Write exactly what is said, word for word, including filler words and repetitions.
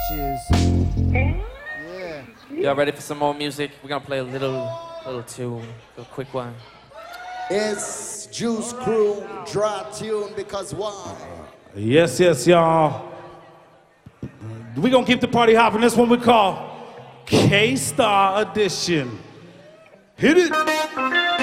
bitches. Yeah. Y'all ready for some more music? We're gonna play a little, little tune, a quick one. It's Juice Crew, dry tune, because why? Yes, yes, y'all. We gonna keep the party hopping. This one we call K-Star Edition. Hit it.